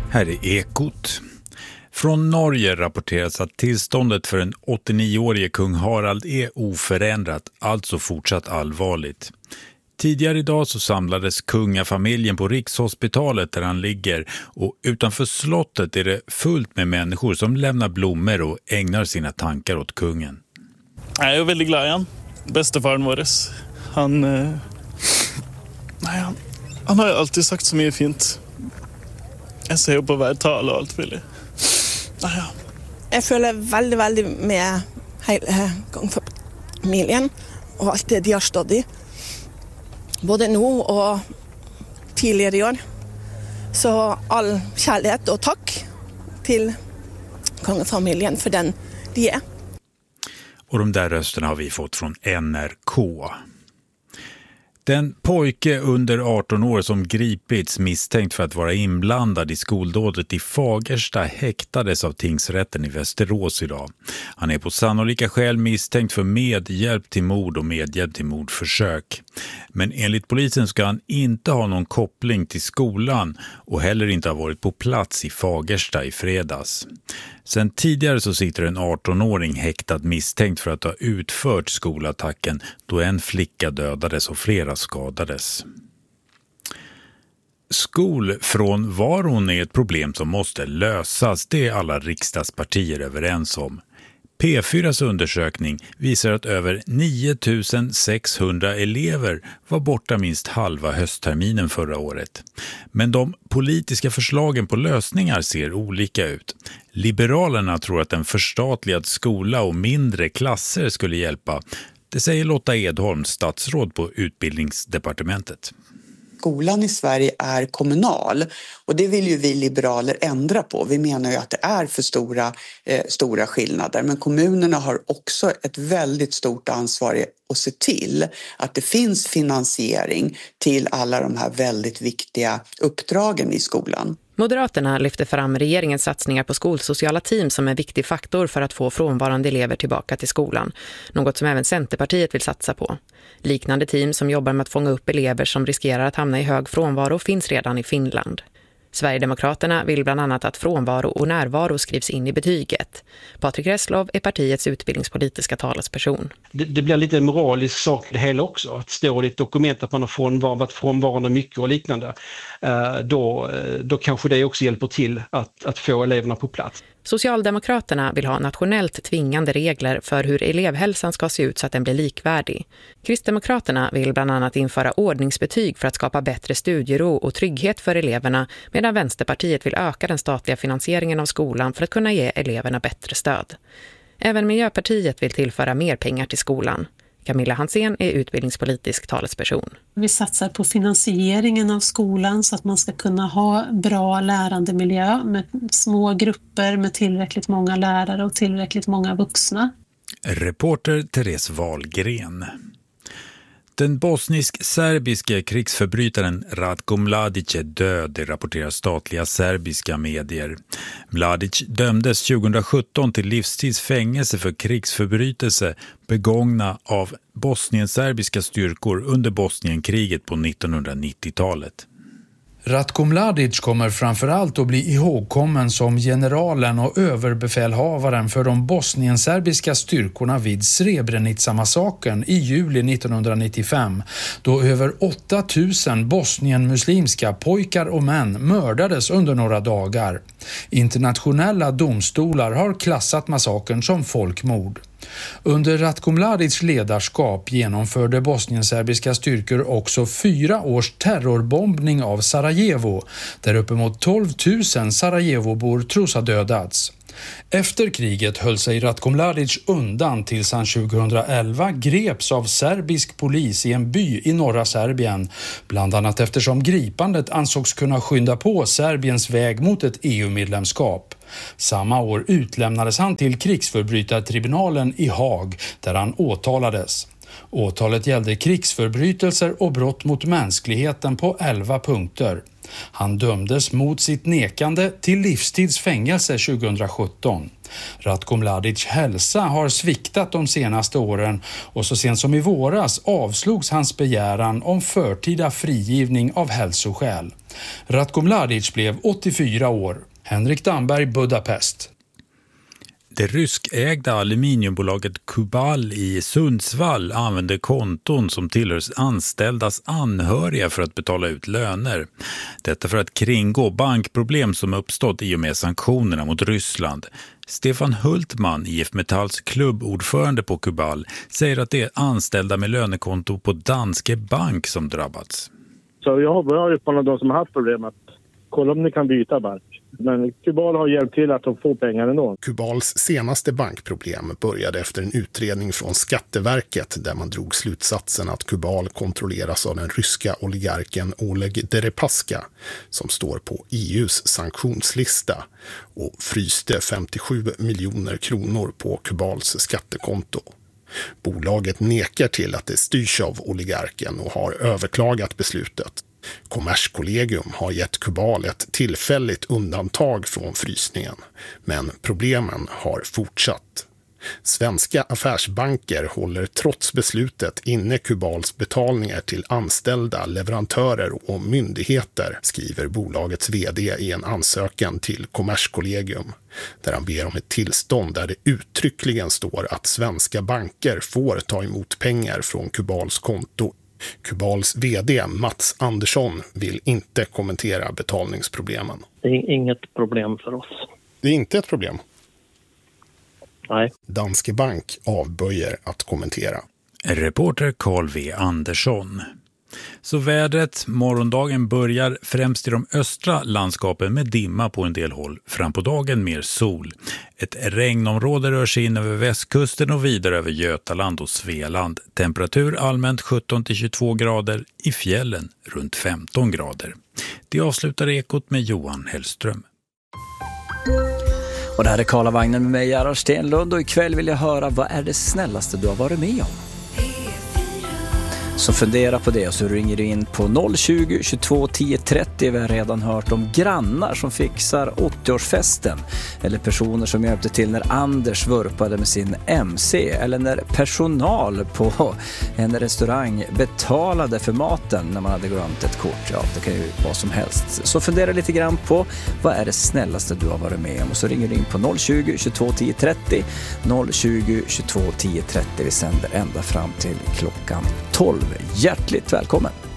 Här är Ekot. Från Norge rapporteras att tillståndet för den 89-årige kung Harald är oförändrat, alltså fortsatt allvarligt. Tidigare idag så samlades kungafamiljen på Rikshospitalet där han ligger, och utanför slottet är det fullt med människor som lämnar blommor och ägnar sina tankar åt kungen. Jag är väldigt glad i han. Bestefaren vår. Han har ju alltid sagt så mycket fint. Jag ser på hver tal och allt villigt. Jag føler väldigt med hela kongefamilien och allt det de har stått i. Både nu och tidigare i år. Så all kärlek och tack till kongefamiljen för den de är. Och de där rösterna har vi fått från NRK. Den pojke under 18 år som gripits misstänkt för att vara inblandad i skoldådet i Fagersta häktades av tingsrätten i Västerås idag. Han är på sannolika skäl misstänkt för medhjälp till mord och medhjälp till mordförsök. Men enligt polisen ska han inte ha någon koppling till skolan och heller inte ha varit på plats i Fagersta i fredags. Sen tidigare så sitter en 18-åring häktad misstänkt för att ha utfört skolattacken då en flicka dödades och flera skadades. Skolfrånvaron är ett problem som måste lösas, det är alla riksdagspartier överens om. P4s undersökning visar att över 9600 elever var borta minst halva höstterminen förra året. Men de politiska förslagen på lösningar ser olika ut. Liberalerna tror att en förstatligad skola och mindre klasser skulle hjälpa. Det säger Lotta Edholm, statsråd på Utbildningsdepartementet. Skolan i Sverige är kommunal och det vill ju vi liberaler ändra på. Vi menar ju att det är för stora skillnader, men kommunerna har också ett väldigt stort ansvar att se till att det finns finansiering till alla de här väldigt viktiga uppdragen i skolan. Moderaterna lyfter fram regeringens satsningar på skolsociala team som en viktig faktor för att få frånvarande elever tillbaka till skolan. Något som även Centerpartiet vill satsa på. Liknande team som jobbar med att fånga upp elever som riskerar att hamna i hög frånvaro finns redan i Finland. Sverigedemokraterna vill bland annat att frånvaro och närvaro skrivs in i betyget. Patrik Reslow är partiets utbildningspolitiska talesperson. Det blir lite en moralisk sak det hela också. Att stå i ett dokument att man har varit frånvarande mycket och liknande. Då kanske det också hjälper till att få eleverna på plats. Socialdemokraterna vill ha nationellt tvingande regler för hur elevhälsan ska se ut så att den blir likvärdig. Kristdemokraterna vill bland annat införa ordningsbetyg för att skapa bättre studiero och trygghet för eleverna, medan Vänsterpartiet vill öka den statliga finansieringen av skolan för att kunna ge eleverna bättre stöd. Även Miljöpartiet vill tillföra mer pengar till skolan. Camilla Hansén är utbildningspolitisk talesperson. Vi satsar på finansieringen av skolan så att man ska kunna ha bra lärandemiljö med små grupper med tillräckligt många lärare och tillräckligt många vuxna. Reporter Therese Wahlgren. Den bosnisk-serbiske krigsförbrytaren Ratko Mladic är död, det rapporterar statliga serbiska medier. Mladic dömdes 2017 till livstidsfängelse för krigsförbrytelse begångna av bosnienserbiska styrkor under Bosnienkriget på 1990-talet. Ratko Mladic kommer framförallt att bli ihågkommen som generalen och överbefälhavaren för de bosnienserbiska styrkorna vid Srebrenica-massakern i juli 1995, då över 8000 bosnienmuslimska pojkar och män mördades under några dagar. Internationella domstolar har klassat massakern som folkmord. Under Ratko Mladics ledarskap genomförde bosnienserbiska styrkor också 4 års terrorbombning av Sarajevo, där uppemot 12 000 Sarajevobor tros ha dödats. Efter kriget höll sig Ratko Mladic undan tills han 2011 greps av serbisk polis i en by i norra Serbien, bland annat eftersom gripandet ansågs kunna skynda på Serbiens väg mot ett EU-medlemskap. Samma år utlämnades han till krigsförbrytartribunalen i Haag där han åtalades. Åtalet gällde krigsförbrytelser och brott mot mänskligheten på 11 punkter. Han dömdes mot sitt nekande till livstidsfängelse 2017. Ratko Mladic hälsa har sviktat de senaste åren och så sent som i våras avslogs hans begäran om förtida frigivning av hälsoskäl. Ratko Mladic blev 84 år. Henrik Damberg, Budapest. Det ryskägda aluminiumbolaget Kubal i Sundsvall använder konton som tillhör anställdas anhöriga för att betala ut löner. Detta för att kringgå bankproblem som uppstått i och med sanktionerna mot Ryssland. Stefan Hultman, IF Metalls klubbordförande på Kubal, säger att det är anställda med lönekonto på Danske Bank som drabbats. Så jag har uppmanat de som har haft problem att kolla om ni kan byta bank. Men Kubal har hjälpt till att de får pengar ändå. Kubals senaste bankproblem började efter en utredning från Skatteverket där man drog slutsatsen att Kubal kontrolleras av den ryska oligarken Oleg Deripaska som står på EUs sanktionslista och fryste 57 miljoner kronor på Kubals skattekonto. Bolaget nekar till att det styrs av oligarken och har överklagat beslutet. Kommerskollegium har gett Kubal ett tillfälligt undantag från frysningen, men problemen har fortsatt. Svenska affärsbanker håller trots beslutet inne Kubals betalningar till anställda, leverantörer och myndigheter, skriver bolagets vd i en ansökan till Kommerskollegium, där han ber om ett tillstånd där det uttryckligen står att svenska banker får ta emot pengar från Kubals konto. Kubals vd Mats Andersson vill inte kommentera betalningsproblemen. Det är inget problem för oss. Det är inte ett problem? Nej. Danske Bank avböjer att kommentera. Reporter Carl V. Andersson. Så vädret, morgondagen börjar främst i de östra landskapen med dimma på en del håll. Fram på dagen mer sol. Ett regnområde rör sig in över västkusten och vidare över Götaland och Svealand. Temperatur allmänt 17-22 grader, i fjällen runt 15 grader. Det avslutar Ekot med Johan Hellström. Och det här är Karlavagnen med mig, Gerhard Stenlund, och ikväll vill jag höra vad är det snällaste du har varit med om? Så fundera på det och så ringer du in på 020 22 10 30. Vi har redan hört om grannar som fixar 80-årsfesten. Eller personer som hjälpte till när Anders vurpade med sin MC. Eller när personal på en restaurang betalade för maten när man hade glömt ett kort. Ja, det kan ju vara som helst. Så fundera lite grann på vad är det snällaste du har varit med om. Och så ringer du in på 020 22 10 30. 020 22 10 30. Vi sänder ända fram till klockan 12. Hjärtligt välkommen!